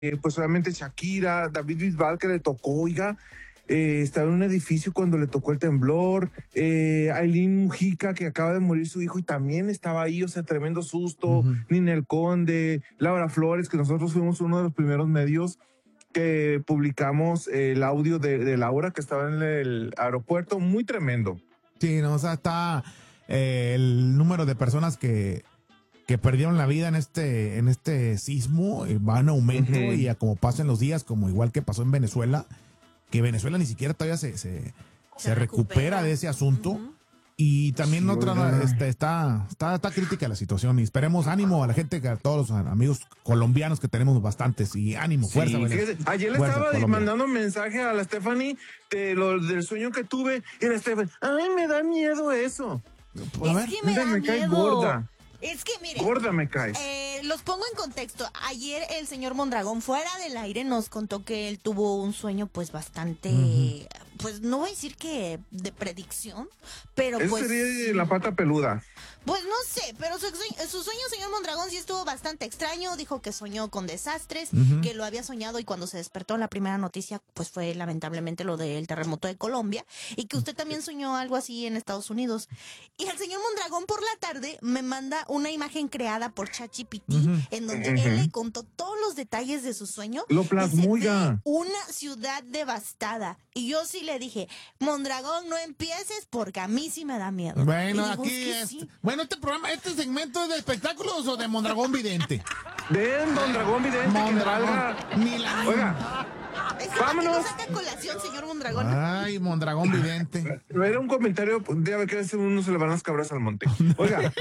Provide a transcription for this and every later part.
pues obviamente Shakira, David Bisbal que le tocó, oiga, estaba en un edificio cuando le tocó el temblor, Aileen Mujica que acaba de morir su hijo y también estaba ahí, o sea, tremendo susto, Ninel Conde, Laura Flores, que nosotros fuimos uno de los primeros medios que publicamos el audio de Laura que estaba en el aeropuerto, muy tremendo. Sí, no, o sea, está el número de personas que perdieron la vida en este sismo va en aumento y a como pasen los días, como igual que pasó en Venezuela, que Venezuela ni siquiera todavía se recupera de ese asunto. Y también está crítica la situación y esperemos ánimo a la gente, a todos los amigos colombianos que tenemos bastantes y ánimo, fuerza. Fíjate, ayer le estaba mandando un mensaje a la Stephanie del sueño que tuve y la Stephanie, ay, me da miedo eso. Pues, es que me da me cae miedo. gorda. Es que miren, Gorda me caes. Los pongo en contexto. Ayer el señor Mondragón fuera del aire nos contó que él tuvo un sueño pues bastante, pues no voy a decir que de predicción, pero Eso pues sería la pata peluda. pues no sé, pero su sueño, señor Mondragón, sí estuvo bastante extraño. Dijo que soñó con desastres, que lo había soñado y cuando se despertó la primera noticia, pues fue lamentablemente lo del terremoto de Colombia y que usted también soñó algo así en Estados Unidos. Y el señor Mondragón por la tarde me manda una imagen creada por ChatGPT en donde él le contó todos los detalles de su sueño. Lo plasmó ya. Una ciudad devastada. Y yo sí le dije, Mondragón, no empieces porque a mí sí me da miedo. Bueno, dijo, aquí es que sí. Bueno, este segmento es de espectáculos o de Mondragón Vidente. De Mondragón Vidente, que le valga. Oiga, Es que vámonos. no saca colación, señor Mondragón. Ay, Mondragón Vidente. Era un comentario, ya ve que a veces uno se le van las cabras al monte. Oiga,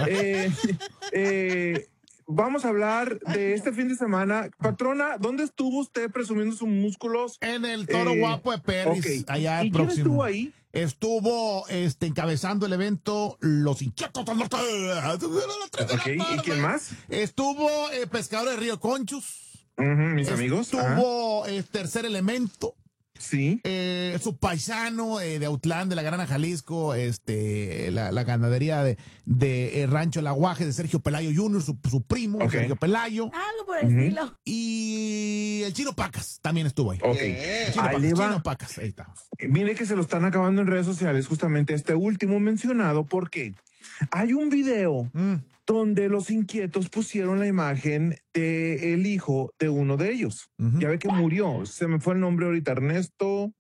vamos a hablar de este fin de semana. Patrona, ¿dónde estuvo usted presumiendo sus músculos? En el Toro Guapo de Perris, okay. allá ¿Y próximo. quién estuvo ahí? Estuvo encabezando el evento Los Inquietos del Norte. Okay. ¿Y quién más? Estuvo Pescador de Río Conchos. Mis amigos. Estuvo Tercer Elemento. Sí. Su paisano de Autlán, de la Grana Jalisco, la ganadería de Rancho El Aguaje de Sergio Pelayo Jr., su primo, Sergio Pelayo. Algo por el estilo. Y el Chino Pacas también estuvo ahí. Chino Pacas, ahí está. Mire que se lo están acabando en redes sociales justamente este último mencionado porque hay un video donde los inquietos pusieron la imagen de el hijo de uno de ellos. Ya ve que murió. Se me fue el nombre ahorita. Ernesto,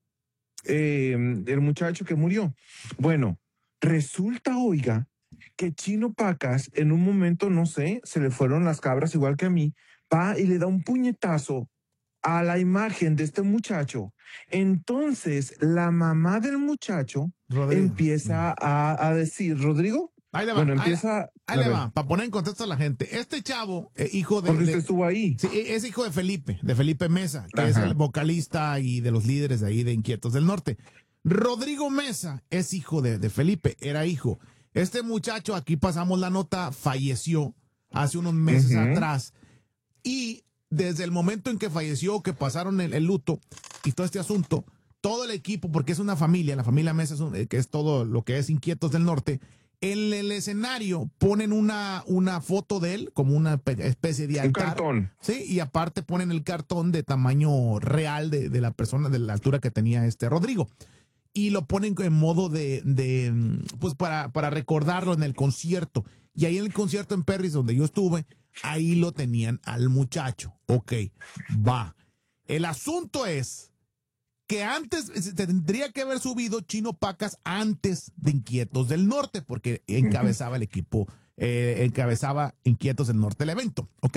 el muchacho que murió. Bueno, resulta, oiga, que Chino Pacas en un momento, no sé, se le fueron las cabras igual que a mí, va y le da un puñetazo a la imagen de este muchacho. Entonces, la mamá del muchacho empieza a decir, ¿Rodrigo? Ahí le va. Bueno, empieza. Ahí le va, para poner en contexto a la gente. Este chavo, hijo de. Porque usted estuvo ahí. Sí, es hijo de Felipe Mesa, que es el vocalista y de los líderes de ahí de Inquietos del Norte. Rodrigo Mesa es hijo de Felipe, era hijo. Este muchacho, aquí pasamos la nota, falleció hace unos meses atrás. Y desde el momento en que falleció, que pasaron el luto y todo este asunto, todo el equipo, porque es una familia, la familia Mesa que es todo lo que es Inquietos del Norte. En el escenario ponen una foto de él como una especie de altar. Un cartón. Sí, y aparte ponen el cartón de tamaño real de la persona, de la altura que tenía Rodrigo. Y lo ponen en modo pues para recordarlo en el concierto. Y ahí en el concierto en Perris, donde yo estuve, ahí lo tenían al muchacho. Ok, va. El asunto es que antes se tendría que haber subido Chino Pacas antes de Inquietos del Norte, porque encabezaba el equipo, encabezaba Inquietos del Norte el evento, ¿ok?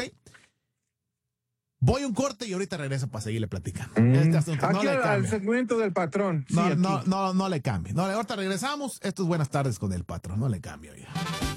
Voy a un corte y ahorita regreso para seguirle platicando. Este asunto, aquí al segmento del patrón. No le cambie. Ahorita regresamos. Esto es Buenas Tardes con el Patrón. No le cambie, oiga.